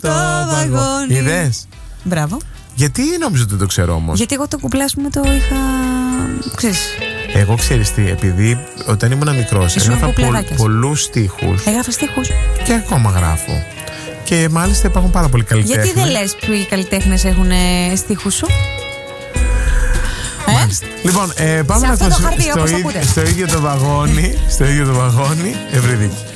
το βαγόνι. Είδες? Μπράβο. Γιατί νόμιζα ότι το ξέρω όμως? Γιατί εγώ το κουπλάσουμε το είχα. Ξέρεις. Εγώ ξέρεις τι, επειδή όταν ήμουν μικρός έγραφα πολλούς στίχους. Έγραφα στίχους. Και ακόμα γράφω. Και μάλιστα υπάρχουν πάρα πολλοί καλλιτέχνες. Γιατί δεν λες ποιοι καλλιτέχνες έχουν στίχους σου? Λοιπόν, πάμε να ακούσουμε στο ίδιο το βαγόνι, Ευρυδίκη.